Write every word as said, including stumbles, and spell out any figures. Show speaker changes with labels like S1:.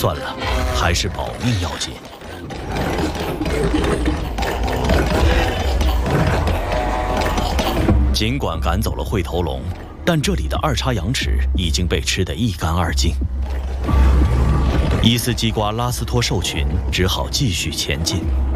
S1: 算了，还是保命要紧。尽管赶走了会头龙，但这里的二叉羊齿已经被吃得一干二净。伊斯基瓜拉斯托兽群只好继续前进。